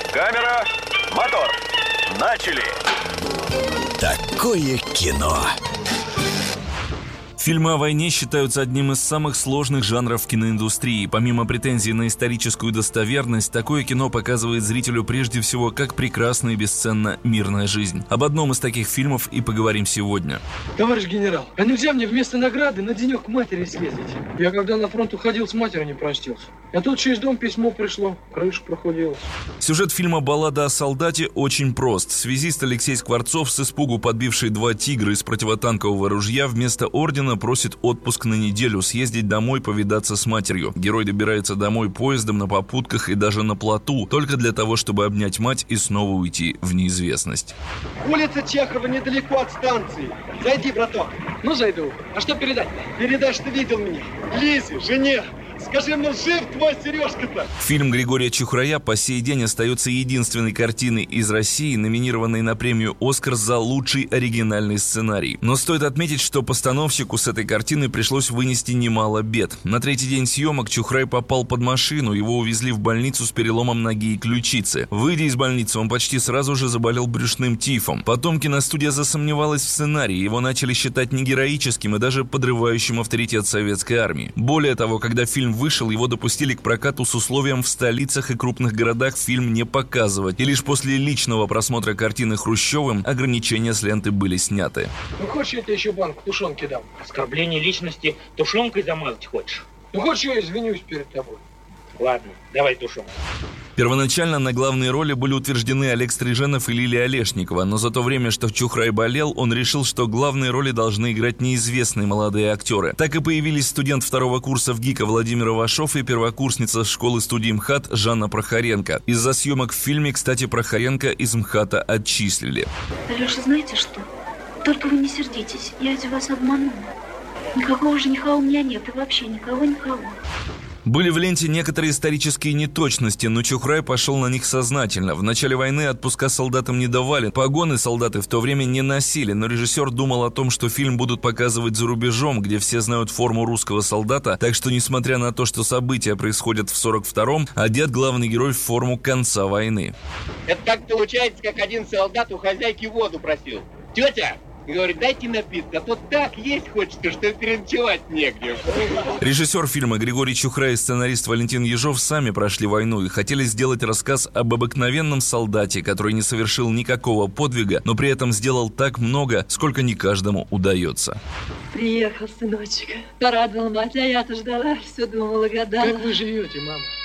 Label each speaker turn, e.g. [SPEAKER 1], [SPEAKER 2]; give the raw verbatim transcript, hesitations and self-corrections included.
[SPEAKER 1] Камера, мотор. Начали.
[SPEAKER 2] Такое кино.
[SPEAKER 3] Фильмы о войне считаются одним из самых сложных жанров киноиндустрии. Помимо претензий на историческую достоверность, такое кино показывает зрителю прежде всего, как прекрасна и бесценна мирная жизнь. Об одном из таких фильмов и поговорим сегодня.
[SPEAKER 4] Товарищ генерал, а нельзя мне вместо награды на денек к матери съездить? Я когда на фронт уходил, с матерью не простился. А тут через дом письмо пришло, крыша прохудилась.
[SPEAKER 3] Сюжет фильма «Баллада о солдате» очень прост. Связист Алексей Скворцов, с испугу подбивший два «Тигра» из противотанкового ружья, вместо ордена просит отпуск на неделю, съездить домой, повидаться с матерью. Герой добирается домой поездом, на попутках и даже на плоту, только для того, чтобы обнять мать и снова уйти в неизвестность.
[SPEAKER 5] Улица Чехова недалеко от станции. Зайди, браток.
[SPEAKER 4] Ну, зайду. А что передать-то?
[SPEAKER 5] Передай, что видел меня. Лизе, жене. Скажи, ну жив твой Сережка-то?
[SPEAKER 3] Фильм Григория Чухрая по сей день остается единственной картиной из России, номинированной на премию «Оскар» за лучший оригинальный сценарий. Но стоит отметить, что постановщику с этой картины пришлось вынести немало бед. На третий день съемок Чухрай попал под машину, его увезли в больницу с переломом ноги и ключицы. Выйдя из больницы, он почти сразу же заболел брюшным тифом. Потом киностудия засомневалась в сценарии, его начали считать негероическим и даже подрывающим авторитет советской армии. Более того, когда фильм вышел, его допустили к прокату с условием в столицах и крупных городах фильм не показывать. И лишь после личного просмотра картины Хрущевым ограничения с ленты были сняты.
[SPEAKER 4] Ну, хочешь, я тебе еще банку тушенки дам?
[SPEAKER 6] Оскорбление личности тушенкой замазать хочешь?
[SPEAKER 4] Ну, хочешь, я извинюсь перед тобой?
[SPEAKER 6] Ладно, давай тушенку.
[SPEAKER 3] Первоначально на главные роли были утверждены Олег Стриженов и Лилия Олешникова, но за то время, что Чухрай болел, он решил, что главные роли должны играть неизвестные молодые актеры. Так и появились студент второго курса в ГИКа Владимир Ивашов и первокурсница школы-студии МХАТ Жанна Прохоренко. Из-за съемок в фильме, кстати, Прохоренко из МХАТа отчислили.
[SPEAKER 7] Алеша, знаете что? Только вы не сердитесь, я ведь вас обманула. Никакого жениха у меня нет и вообще никого-никого.
[SPEAKER 3] Были в ленте некоторые исторические неточности, но Чухрай пошел на них сознательно. В начале войны отпуска солдатам не давали, погоны солдаты в то время не носили, но режиссер думал о том, что фильм будут показывать за рубежом, где все знают форму русского солдата, так что, несмотря на то, что события происходят в сорок втором, одет главный герой в форму конца войны.
[SPEAKER 5] Это так получается, как один солдат у хозяйки воду просил. Тетя! И говорит, дайте напиться, а то так есть хочется, что переночевать негде.
[SPEAKER 3] Режиссер фильма Григорий Чухрай и сценарист Валентин Ежов сами прошли войну и хотели сделать рассказ об обыкновенном солдате, который не совершил никакого подвига, но при этом сделал так много, сколько не каждому удается.
[SPEAKER 8] Приехал, сыночек. Порадовал мать, а я-то ждала, все думала, гадала.
[SPEAKER 4] Как вы живете, мама?